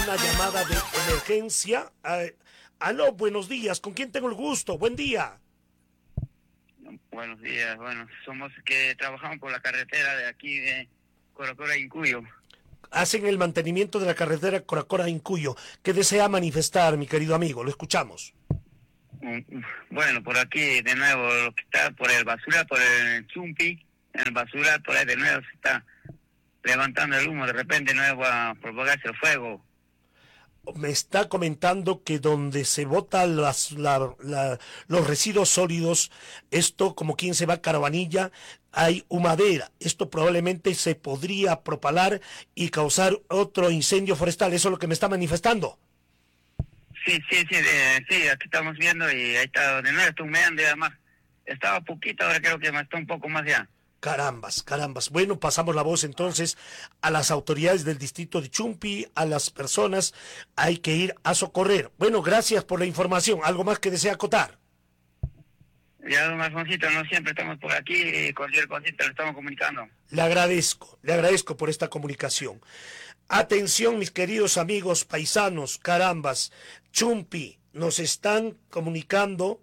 una llamada de emergencia. Aló, buenos días. ¿Con quién tengo el gusto? Buen día. Buenos días. Bueno, somos que trabajamos por la carretera de aquí de Coracora, Incuyo. Hacen el mantenimiento de la carretera Coracora-Incuyo. ¿Qué desea manifestar, mi querido amigo? Lo escuchamos. Bueno, por aquí de nuevo, lo que está por el basura, por el Chumpi, en el basura, por ahí de nuevo se está levantando el humo, de repente de nuevo va a propagarse el fuego. Me está comentando que donde se botan los residuos sólidos, esto como quien se va a Caravanilla, hay humadera. Esto probablemente se podría propalar y causar otro incendio forestal. ¿Eso es lo que me está manifestando? Sí, aquí estamos viendo y ahí está, de nuevo está humeando y además estaba poquito, ahora creo que está un poco más ya. Carambas. Bueno, pasamos la voz entonces a las autoridades del distrito de Chumpi, a las personas, hay que ir a socorrer. Bueno, gracias por la información. ¿Algo más que desea acotar? Ya, don Alfonsito, no siempre estamos por aquí y cualquier cosita le estamos comunicando. Le agradezco por esta comunicación. Atención, mis queridos amigos paisanos, carambas, Chumpi, nos están comunicando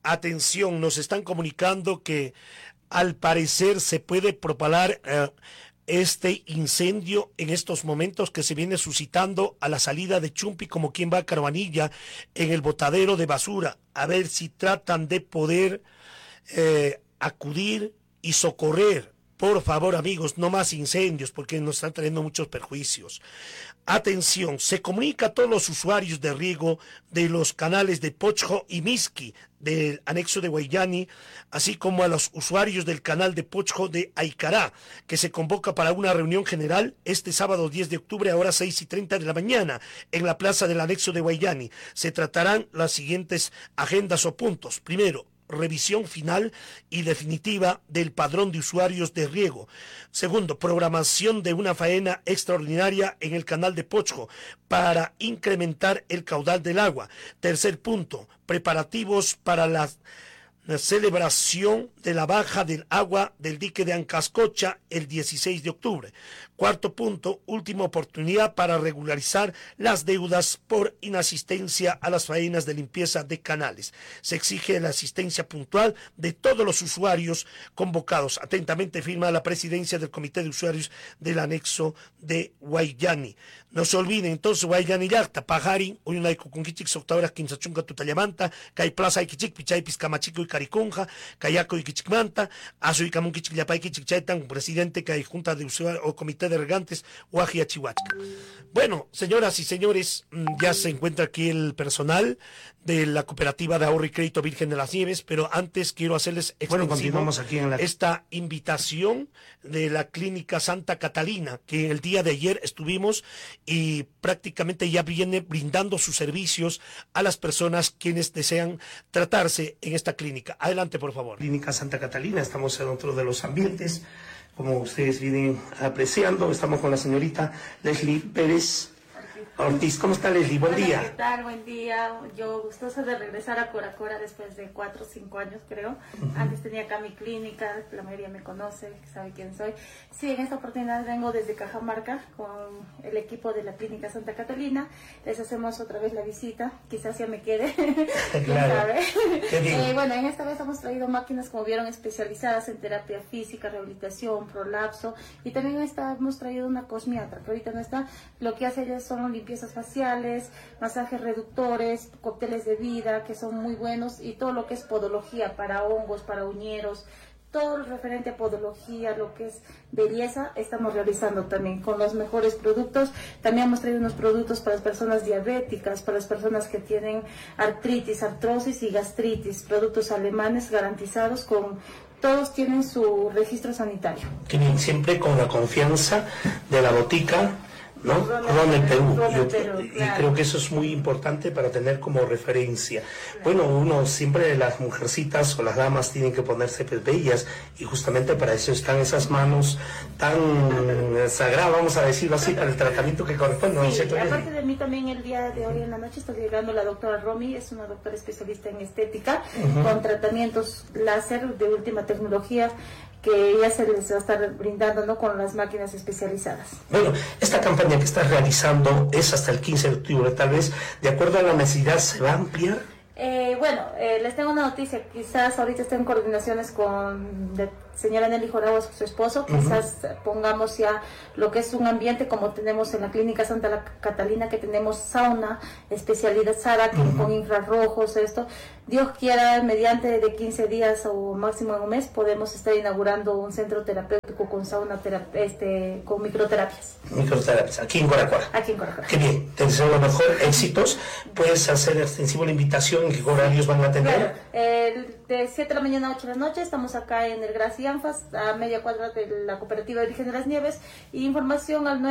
que al parecer se puede propalar este incendio en estos momentos que se viene suscitando a la salida de Chumpi, como quien va a Caravanilla, en el botadero de basura. A ver si tratan de poder acudir y socorrer. Por favor, amigos, no más incendios porque nos están trayendo muchos perjuicios. Atención, se comunica a todos los usuarios de riego de los canales de Pochjo y Miski del anexo de Guayani, así como a los usuarios del canal de Pochjo de Aicará, que se convoca para una reunión general este sábado 10 de octubre a horas 6:30 de la mañana en la plaza del anexo de Guayani. Se tratarán las siguientes agendas o puntos. Primero, revisión final y definitiva del padrón de usuarios de riego. Segundo, programación de una faena extraordinaria en el canal de Pochjo para incrementar el caudal del agua. Tercer punto, preparativos para la celebración de la baja del agua del dique de Ancascocha el 16 de octubre. Cuarto punto, última oportunidad para regularizar las deudas por inasistencia a las faenas de limpieza de canales. Se exige la asistencia puntual de todos los usuarios convocados. Atentamente firma la presidencia del Comité de Usuarios del anexo de Guayani. No se olviden entonces, Guayani Yacta, Pajari, Uyunaico Conquichic, Octavera, Quimsachunca, Tutayamanta, Cay Plaza, Iquichic, Pichay, Piscamachico y Cariconja, Cayaco y Quichicmanta, Azu y Camunquichic, Yapay, Quichicchaitan, presidente, Cay Junta de Usuarios o Comité de Regantes, Guajia, Chihuachca. Bueno, señoras y señores, ya se encuentra aquí el personal de la Cooperativa de Ahorro y Crédito Virgen de las Nieves, pero antes quiero hacerles continuamos aquí en esta invitación de la Clínica Santa Catalina, que el día de ayer estuvimos y prácticamente ya viene brindando sus servicios a las personas quienes desean tratarse en esta clínica. Adelante, por favor. Clínica Santa Catalina, estamos en otro de los ambientes, como ustedes vienen apreciando, estamos con la señorita Leslie Pérez Ortiz. ¿Cómo está, Leslie? Buen día. ¿Qué tal? Buen día. Yo gustosa de regresar a Coracora después de 4 o 5 años, creo. Antes tenía acá mi clínica, la mayoría me conoce, sabe quién soy. Sí, en esta oportunidad vengo desde Cajamarca con el equipo de la Clínica Santa Catalina. Les hacemos otra vez la visita, quizás ya me quede. Claro. Bueno, en esta vez hemos traído máquinas, como vieron, especializadas en terapia física, rehabilitación, prolapso, y también hemos traído una cosmiatra, que ahorita no está. Lo que hace ella son limpiezas faciales, masajes reductores, cócteles de vida, que son muy buenos, y todo lo que es podología para hongos, para uñeros, todo lo referente a podología, lo que es belleza, estamos realizando también con los mejores productos. También hemos traído unos productos para las personas diabéticas, para las personas que tienen artritis, artrosis y gastritis, productos alemanes garantizados todos tienen su registro sanitario. Tienen siempre con la confianza de la botica, ¿no? Ronald Perú. Y creo que eso es muy importante para tener como referencia. Bueno, uno siempre, las mujercitas o las damas tienen que ponerse pues bellas, y justamente para eso están esas manos tan sagradas, vamos a decirlo así, para el tratamiento que corresponde. Sí, aparte de mí también el día de hoy en la noche está llegando la doctora Romy, es una doctora especialista en estética, con tratamientos láser de última tecnología, que ya se les va a estar brindando, ¿no?, con las máquinas especializadas. Bueno, esta campaña que estás realizando es hasta el 15 de octubre, tal vez, de acuerdo a la necesidad, ¿se va a ampliar? Les tengo una noticia, quizás ahorita estén en coordinaciones con la señora Nelly Jorago, su esposo, quizás pongamos ya lo que es un ambiente como tenemos en la Clínica Santa Catalina, que tenemos sauna especializada con infrarrojos, esto. Dios quiera, mediante de 15 días o máximo en un mes, podemos estar inaugurando un centro terapéutico con sauna, con microterapias. Microterapias, aquí en Coracoa. Aquí en Coracoa. Qué bien, te deseo lo mejor, éxitos. ¿Puedes hacer extensivo la invitación? ¿En qué horarios van a atender? Claro, de 7 de la mañana a 8 de la noche estamos acá en el Gracia y Anfas, a media cuadra de la Cooperativa Virgen de las Nieves, y información al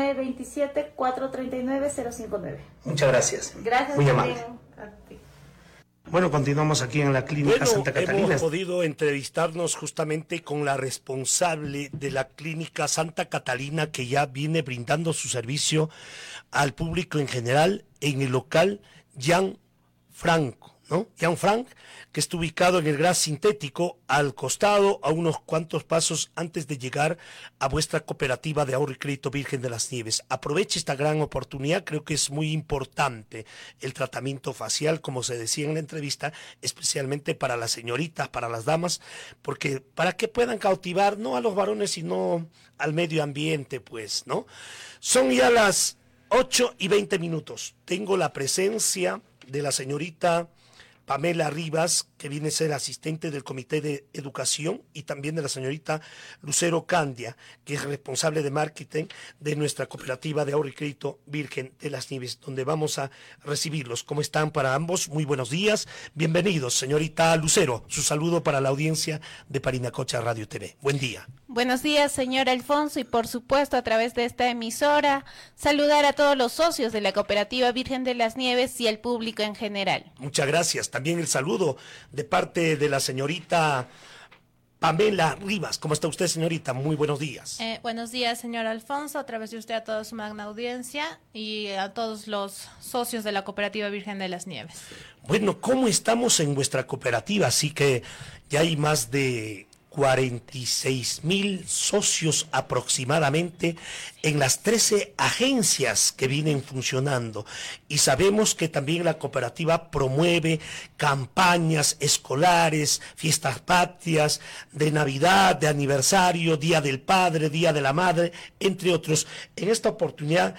927-439-059. Muchas gracias. Gracias. Muy amable. Bueno, continuamos aquí en la Clínica Santa Catalina. Hemos podido entrevistarnos justamente con la responsable de la Clínica Santa Catalina, que ya viene brindando su servicio al público en general en el local Jan Franco, ¿no? Jan Frank, que está ubicado en el Gras Sintético, al costado, a unos cuantos pasos antes de llegar a vuestra cooperativa de ahorro y crédito Virgen de las Nieves. Aproveche esta gran oportunidad, creo que es muy importante el tratamiento facial, como se decía en la entrevista, especialmente para las señoritas, para las damas, porque para que puedan cautivar no a los varones, sino al medio ambiente, pues, ¿no? Son ya las 8:20. Tengo la presencia de la señorita Pamela Rivas, que viene a ser asistente del Comité de Educación, y también de la señorita Lucero Candia, que es responsable de marketing de nuestra cooperativa de ahorro y crédito Virgen de las Nieves, donde vamos a recibirlos. ¿Cómo están para ambos? Muy buenos días. Bienvenidos, señorita Lucero. Su saludo para la audiencia de Parinacocha Radio TV. Buen día. Buenos días, señor Alfonso, y por supuesto a través de esta emisora, saludar a todos los socios de la cooperativa Virgen de las Nieves y al público en general. Muchas gracias. También el saludo de parte de la señorita Pamela Rivas. ¿Cómo está usted, señorita? Muy buenos días. Buenos días, señor Alfonso, a través de usted a toda su magna audiencia y a todos los socios de la cooperativa Virgen de las Nieves. Bueno, ¿cómo estamos en vuestra cooperativa? Así que ya hay más de 46,000 socios aproximadamente en las 13 agencias que vienen funcionando, y sabemos que también la cooperativa promueve campañas escolares, fiestas patrias, de Navidad, de aniversario, Día del Padre, Día de la Madre, entre otros. En esta oportunidad,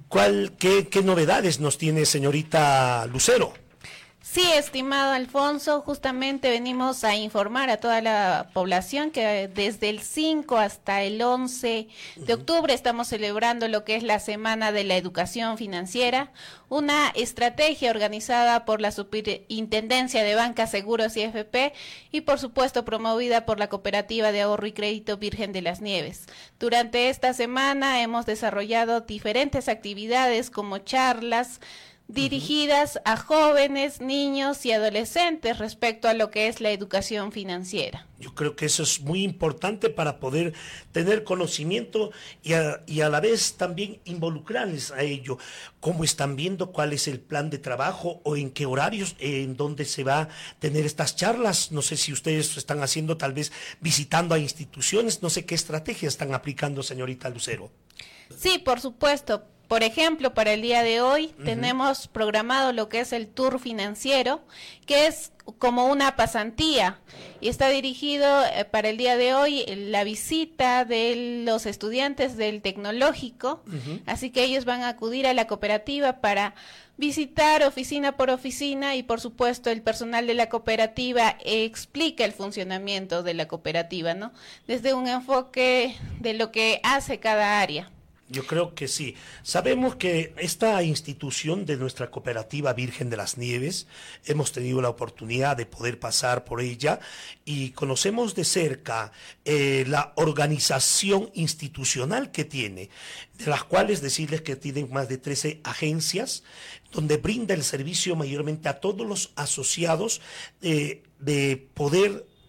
¿qué novedades nos tiene, señorita Lucero? Sí, estimado Alfonso, justamente venimos a informar a toda la población que desde el 5 hasta el 11 de octubre estamos celebrando lo que es la Semana de la Educación Financiera, una estrategia organizada por la Superintendencia de Banca, Seguros y FP, y por supuesto promovida por la Cooperativa de Ahorro y Crédito Virgen de las Nieves. Durante esta semana hemos desarrollado diferentes actividades como charlas dirigidas a jóvenes, niños y adolescentes respecto a lo que es la educación financiera. Yo creo que eso es muy importante para poder tener conocimiento y a la vez también involucrarles a ello. ¿Cómo están viendo cuál es el plan de trabajo o en qué horarios, en dónde se va a tener estas charlas? No sé si ustedes están haciendo, tal vez visitando a instituciones, no sé qué estrategias están aplicando, señorita Lucero. Sí, por supuesto. Por ejemplo, para el día de hoy tenemos programado lo que es el tour financiero, que es como una pasantía y está dirigido para el día de hoy la visita de los estudiantes del tecnológico, así que ellos van a acudir a la cooperativa para visitar oficina por oficina y por supuesto el personal de la cooperativa explica el funcionamiento de la cooperativa, ¿no? Desde un enfoque de lo que hace cada área. Yo creo que sí. Sabemos que esta institución de nuestra cooperativa Virgen de las Nieves, hemos tenido la oportunidad de poder pasar por ella y conocemos de cerca la organización institucional que tiene, de las cuales decirles que tienen más de 13 agencias, donde brinda el servicio mayormente a todos los asociados de poder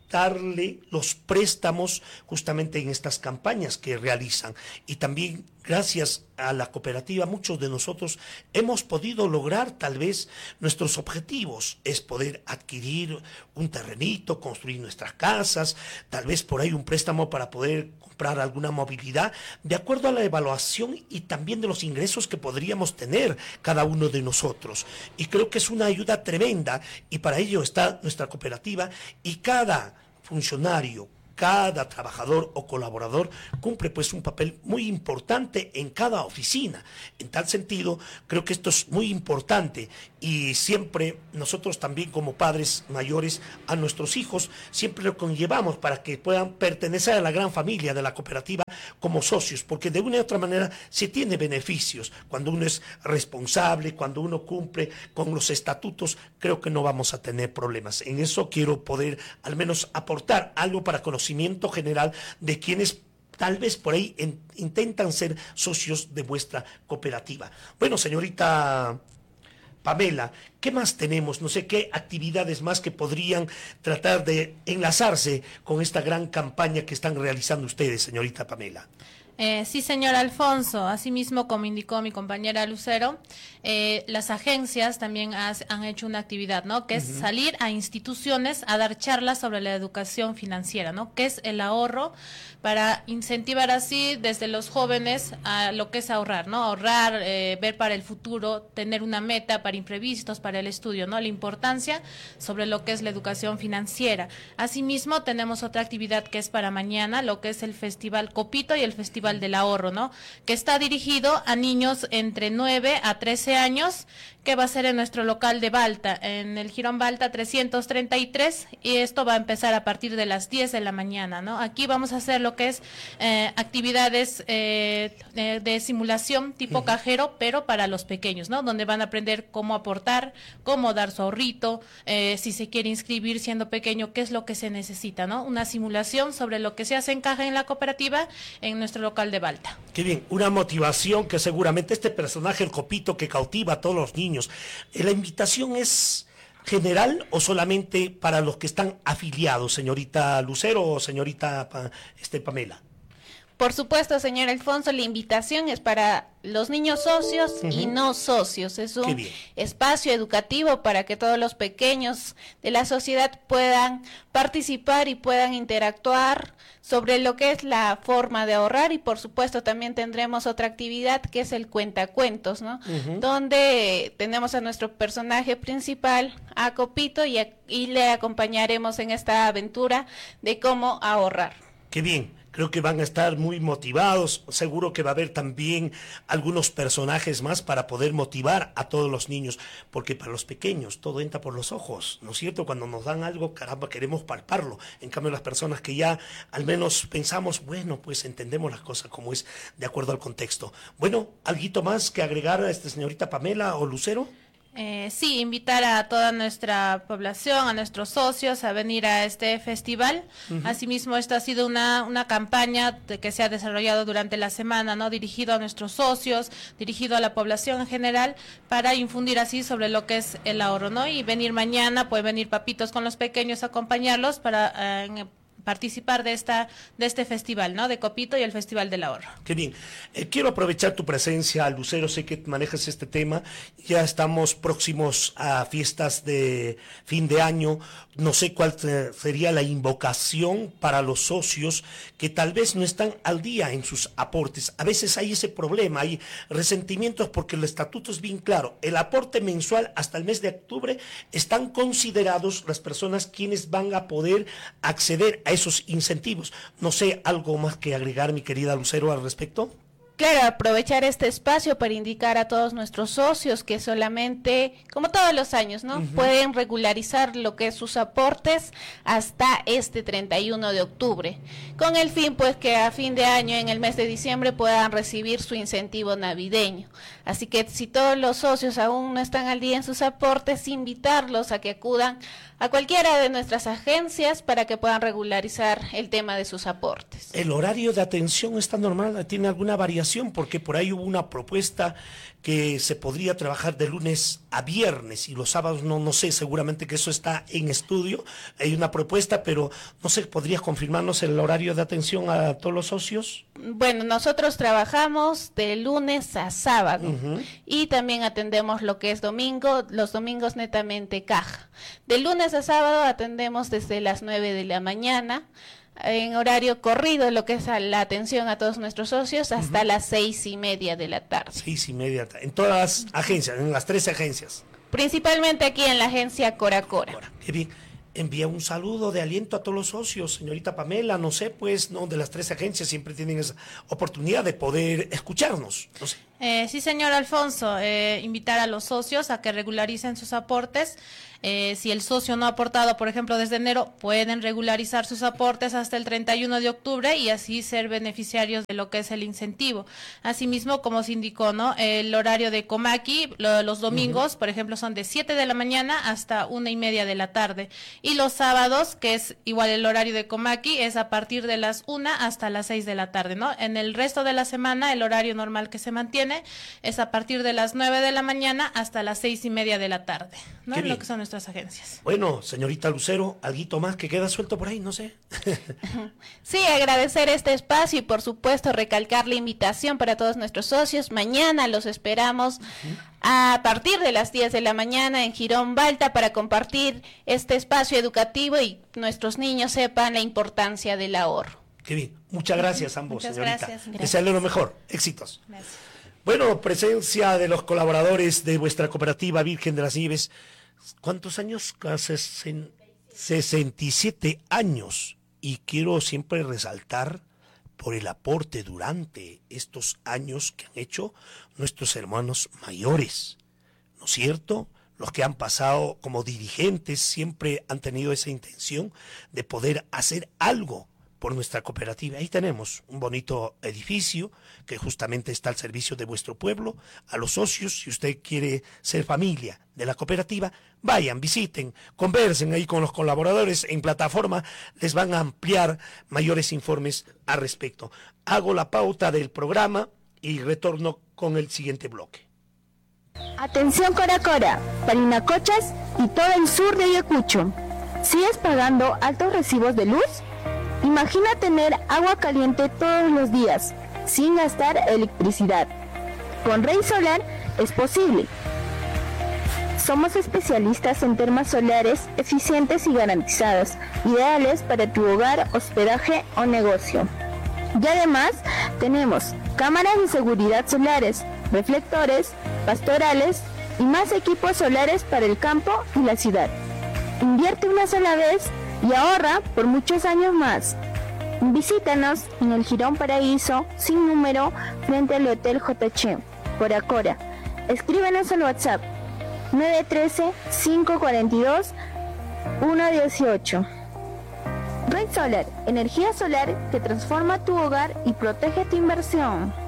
darle los préstamos justamente en estas campañas que realizan. Y también gracias a la cooperativa muchos de nosotros hemos podido lograr tal vez nuestros objetivos, es poder adquirir un terrenito, construir nuestras casas, tal vez por ahí un préstamo para poder comprar alguna movilidad, de acuerdo a la evaluación y también de los ingresos que podríamos tener cada uno de nosotros. Y creo que es una ayuda tremenda y para ello está nuestra cooperativa y cada funcionario, cada trabajador o colaborador cumple pues un papel muy importante en cada oficina. En tal sentido, creo que esto es muy importante y siempre nosotros también como padres mayores a nuestros hijos siempre lo conllevamos para que puedan pertenecer a la gran familia de la cooperativa como socios, porque de una u otra manera se tiene beneficios. Cuando uno es responsable, cuando uno cumple con los estatutos, creo que no vamos a tener problemas. En eso quiero poder al menos aportar algo para conocimiento general de quienes tal vez por ahí intentan ser socios de vuestra cooperativa. Bueno, señorita Pamela, ¿qué más tenemos? No sé qué actividades más que podrían tratar de enlazarse con esta gran campaña que están realizando ustedes, señorita Pamela. Sí, señor Alfonso. Asimismo, como indicó mi compañera Lucero, las agencias también han hecho una actividad, ¿no? Que es salir a instituciones a dar charlas sobre la educación financiera, ¿no? Que es el ahorro, para incentivar así desde los jóvenes a lo que es ahorrar, ¿no? Ahorrar, ver para el futuro, tener una meta para imprevistos, para el estudio, ¿no? La importancia sobre lo que es la educación financiera. Asimismo, tenemos otra actividad que es para mañana, lo que es el Festival Copito y el Festival del Ahorro, ¿no? Que está dirigido a niños entre 9 a 13 años, que va a ser en nuestro local de Balta, en el Jirón Balta 333, y esto va a empezar a partir de las 10 de la mañana, ¿no? Aquí vamos a hacer lo que es actividades de simulación tipo cajero, pero para los pequeños, ¿no? Donde van a aprender cómo aportar, cómo dar su ahorrito, si se quiere inscribir siendo pequeño, qué es lo que se necesita, ¿no? Una simulación sobre lo que se hace en caja en la cooperativa en nuestro local de Balta. Qué bien, una motivación que seguramente este personaje, el Copito, que cautiva a todos los niños. ¿La invitación es general o solamente para los que están afiliados, señorita Lucero o señorita Pamela? Por supuesto, señor Alfonso, la invitación es para los niños socios y no socios. Es un espacio educativo para que todos los pequeños de la sociedad puedan participar y puedan interactuar sobre lo que es la forma de ahorrar, y por supuesto también tendremos otra actividad que es el cuentacuentos, ¿no? Donde tenemos a nuestro personaje principal, a Copito, y le acompañaremos en esta aventura de cómo ahorrar. Qué bien. Creo que van a estar muy motivados, seguro que va a haber también algunos personajes más para poder motivar a todos los niños, porque para los pequeños todo entra por los ojos, ¿no es cierto? Cuando nos dan algo, caramba, queremos palparlo. En cambio, las personas que ya al menos pensamos, bueno, pues entendemos las cosas como es de acuerdo al contexto. Bueno, ¿alguito más que agregar a señorita Pamela o Lucero? Sí, invitar a toda nuestra población, a nuestros socios a venir a este festival. Asimismo, esta ha sido una campaña que se ha desarrollado durante la semana, ¿no? Dirigido a nuestros socios, dirigido a la población en general, para infundir así sobre lo que es el ahorro, ¿no? Y venir mañana, pueden venir papitos con los pequeños a acompañarlos para participar de este festival, ¿no? De Copito y el Festival del Ahorro. Qué bien. Quiero aprovechar tu presencia, Lucero, sé que manejas este tema, ya estamos próximos a fiestas de fin de año, no sé cuál sería la invocación para los socios que tal vez no están al día en sus aportes. A veces hay ese problema, hay resentimientos porque el estatuto es bien claro, el aporte mensual hasta el mes de octubre están considerados las personas quienes van a poder acceder a esos incentivos. No sé, ¿algo más que agregar, mi querida Lucero, al respecto? Claro, aprovechar este espacio para indicar a todos nuestros socios que solamente, como todos los años, ¿no? Pueden regularizar lo que es sus aportes hasta este 31 de octubre, con el fin, pues, que a fin de año, en el mes de diciembre, puedan recibir su incentivo navideño. Así que si todos los socios aún no están al día en sus aportes, invitarlos a que acudan a cualquiera de nuestras agencias para que puedan regularizar el tema de sus aportes. ¿El horario de atención está normal? ¿Tiene alguna variación ampliación, porque por ahí hubo una propuesta que se podría trabajar de lunes a viernes y los sábados no sé, seguramente que eso está en estudio. Hay una propuesta, pero no sé, ¿podrías confirmarnos el horario de atención a todos los socios? Bueno, nosotros trabajamos de lunes a sábado y también atendemos lo que es domingo, los domingos netamente caja. De lunes a sábado atendemos desde las 9 de la mañana, en horario corrido, lo que es la atención a todos nuestros socios, hasta las 6:30 de la tarde. 6:30, en todas las agencias, en las 13 agencias. Principalmente aquí en la agencia Coracora. Qué bien. Envía un saludo de aliento a todos los socios, señorita Pamela, no sé, pues, no, de las 13 agencias siempre tienen esa oportunidad de poder escucharnos, no sé. Sí, señor Alfonso, invitar a los socios a que regularicen sus aportes. Si el socio no ha aportado, por ejemplo, desde enero, pueden regularizar sus aportes hasta el 31 de octubre y así ser beneficiarios de lo que es el incentivo. Asimismo, como se indicó, ¿no? El horario de Comaqui, los domingos, por ejemplo, son de 7 de la mañana hasta 1:30 de la tarde. Y los sábados, que es igual el horario de Comaqui, es a partir de las 1 hasta las 6 de la tarde, ¿no? En el resto de la semana, el horario normal que se mantiene es a partir de las 9 de la mañana hasta las 6:30 de la tarde, ¿no? Lo que son nuestras agencias. Bueno, señorita Lucero, alguito más que queda suelto por ahí, no sé. Sí, agradecer este espacio y por supuesto recalcar la invitación para todos nuestros socios. Mañana los esperamos a partir de las 10 de la mañana en Girón Balta para compartir este espacio educativo y nuestros niños sepan la importancia del ahorro. Qué bien, muchas gracias a ambos, Muchas señorita. gracias. Desearle lo mejor, éxitos. Gracias. Bueno, presencia de los colaboradores de vuestra cooperativa Virgen de las Nieves. ¿Cuántos años? 67 años. Y quiero siempre resaltar por el aporte durante estos años que han hecho nuestros hermanos mayores, ¿no es cierto? Los que han pasado como dirigentes siempre han tenido esa intención de poder hacer algo por nuestra cooperativa. Ahí tenemos un bonito edificio que justamente está al servicio de vuestro pueblo. A los socios, si usted quiere ser familia de la cooperativa, vayan, visiten, conversen ahí con los colaboradores en plataforma, les van a ampliar mayores informes al respecto. Hago la pauta del programa y retorno con el siguiente bloque. Atención Coracora, Parinacochas y todo el sur de Ayacucho. ¿Sigues pagando altos recibos de luz? Imagina tener agua caliente todos los días, sin gastar electricidad. Con Rey Solar es posible. Somos especialistas en termas solares eficientes y garantizadas, ideales para tu hogar, hospedaje o negocio. Y además tenemos cámaras de seguridad solares, reflectores, pastorales y más equipos solares para el campo y la ciudad. Invierte una sola vez y ahorra por muchos años más. Visítanos en el Girón Paraíso, sin número, frente al Hotel JH, Coracora. Escríbenos al WhatsApp 913-542-118. Red Solar, energía solar que transforma tu hogar y protege tu inversión.